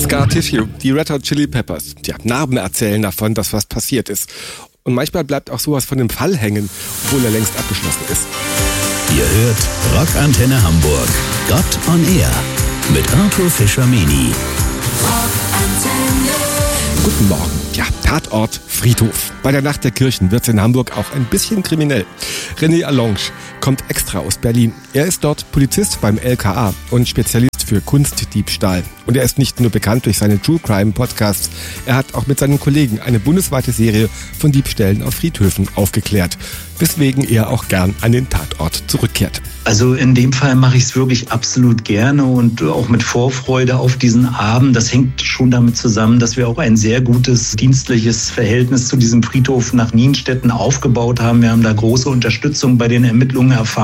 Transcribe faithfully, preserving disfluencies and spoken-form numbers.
Scar Tissue, die Red Hot Chili Peppers. Tja, Narben erzählen davon, dass was passiert ist. Und manchmal bleibt auch sowas von dem Fall hängen, obwohl er längst abgeschlossen ist. Ihr hört Rockantenne Hamburg. Gott on Air mit Arthur Fischer-Meni. Guten Morgen. Ja, Tatort Friedhof. Bei der Nacht der Kirchen wird's in Hamburg auch ein bisschen kriminell. René Alonge kommt extra aus Berlin. Er ist dort Polizist beim L K A und Spezialist für Kunstdiebstahl. Und er ist nicht nur bekannt durch seine True Crime Podcasts, er hat auch mit seinen Kollegen eine bundesweite Serie von Diebstählen auf Friedhöfen aufgeklärt, weswegen er auch gern an den Tatort zurückkehrt. Also in dem Fall mache ich es wirklich absolut gerne und auch mit Vorfreude auf diesen Abend. Das hängt schon damit zusammen, dass wir auch ein sehr gutes dienstliches Verhältnis zu diesem Friedhof nach Nienstetten aufgebaut haben. Wir haben da große Unterstützung bei den Ermittlungen erfahren.